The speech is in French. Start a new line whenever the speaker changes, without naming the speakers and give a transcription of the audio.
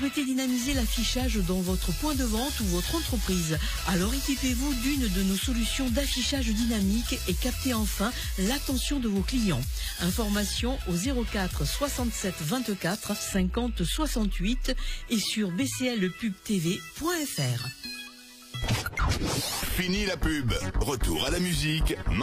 Vous souhaitez dynamiser l'affichage dans votre point de vente ou votre entreprise? Alors équipez-vous d'une de nos solutions d'affichage dynamique et captez enfin l'attention de vos clients. Information au 04 67 24 50 68 et sur bclpubtv.fr.
Fini la pub. Retour à la musique.